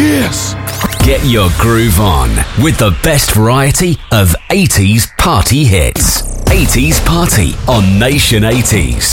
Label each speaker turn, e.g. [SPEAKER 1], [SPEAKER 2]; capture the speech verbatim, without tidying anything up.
[SPEAKER 1] Yes!
[SPEAKER 2] Get your groove on with the best variety of eighties party hits. eighties Party on Nation eighties.